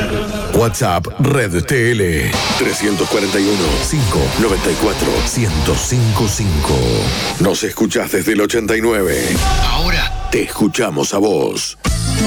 WhatsApp Red TL 341-594-1055. Nos escuchás desde el 89. Ahora te escuchamos a vos.